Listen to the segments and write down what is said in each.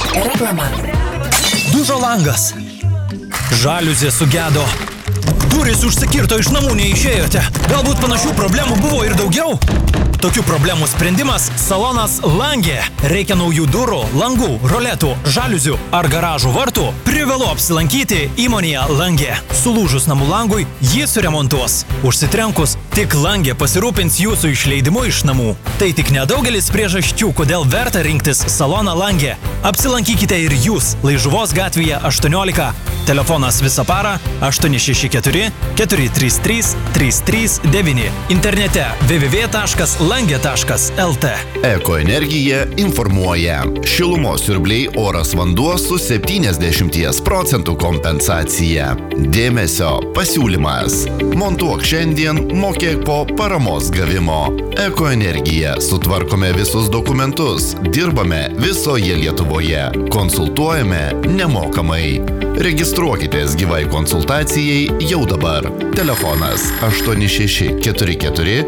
Reklama. Dužo langas. Žaliuzė sugedo. Durys užsikirto, iš namų neišėjote. Galbūt panašių problemų buvo ir daugiau? Tokių problemų sprendimas – salonas Langė. Reikia naujų durų, langų, roletų, žaliuzių ar garažų vartų? Privalu apsilankyti įmonėje Langė. Sulūžus namų langui, jį suremontuos. Užsitrenkus, tik Langė pasirūpins jūsų išleidimu iš namų. Tai tik nedaugelis priežasčių, kodėl verta rinktis saloną Langė. Apsilankykite ir jūs Laižuvos gatvėje 18. Telefonas visą parą 864 433 339. Internete www.langė.lt. Ekoenergija informuoja. Šilumos siurbliai oras vanduo su 70% kompensacija. Dėmesio pasiūlymas. Montuok šiandien, mokėk po paramos gavimo. Ekoenergija. Sutvarkome visus dokumentus. Dirbame visoje Lietuvoje. Konsultuojame nemokamai. Registruokitės gyvai konsultacijai jau dabar. Telefonas 8644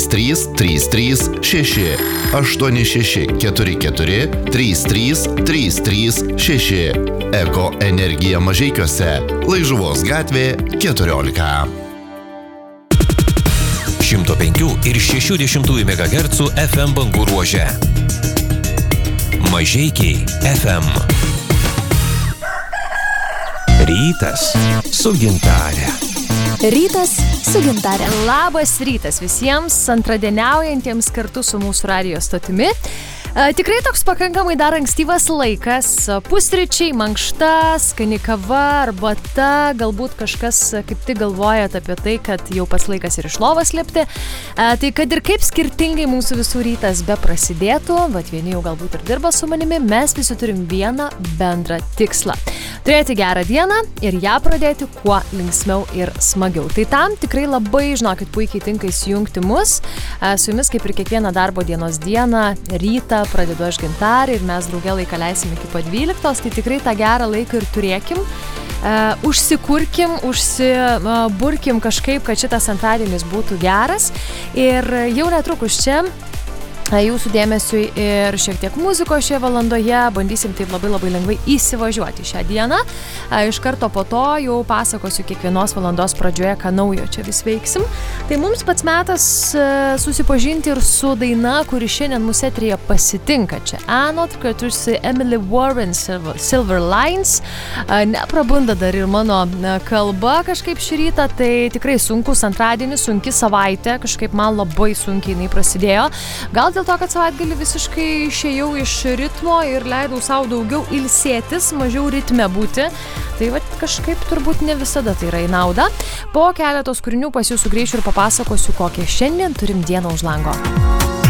33336 8644 33336. Eko energija Mažeikiuose. Laižuvos gatvė 14. 105 ir 60 MHz FM bangų ruože. Mažeikiai FM. Rytas su Gintarė. Rytas su Gintarė. Labas rytas visiems antradieniaujantiems kartu su mūsų radijo stotimi. Tikrai toks pakankamai dar ankstyvas laikas. Pusryčiai, mankšta, skani kava, arbata. Galbūt kažkas kaip tik galvojat apie tai, kad jau pats laikas ir iš lovos lipti. Tai kad ir kaip skirtingai mūsų visų rytas be prasidėtų, bet vieni jau galbūt ir dirba su manimi, mes visi turim vieną bendrą tikslą. Turėti gerą dieną ir ją pradėti kuo linksmiau ir smagiau. Tai tam tikrai labai, žinokit, puikiai tinka įsijungti mus. Su jumis kaip ir kiekvieną darbo dienos dieną, rytą pradedu aš Gintarė ir mes drauge laiką leisim iki po 12, tai tikrai tą gerą laiką ir turėkim. Užsikurkim, užsiburkim kažkaip, kad šitas antradienis būtų geras. Ir jau netrukus čia jūsų dėmesiui ir šiek tiek muzikos šioje valandoje. Bandysim taip labai lengvai įsivažiuoti šią dieną. Iš karto po to jau pasakosiu kiekvienos valandos pradžioje, ką naujo čia vis veiksim. Tai mums pats metas susipažinti ir su daina, kuri šiandien mūsų eteryje pasitinka. Čia anot, kad užsi Emily Warren Silver Lines. Neprabunda dar ir mano kalba kažkaip šį rytą. Tai tikrai sunkus antradienis, sunki savaitė. Kažkaip man labai sunkiai jinai prasidėjo. Gal dėl to, kad savaitgalį visiškai išėjau iš ritmo ir leidau savo daugiau ilsėtis, mažiau ritme būti. Tai va kažkaip turbūt ne visada tai yra į naudą. Po keletos kūrinių pas jūs sugrįšiu ir papasakosiu, kokią šiandien turim dieną už lango.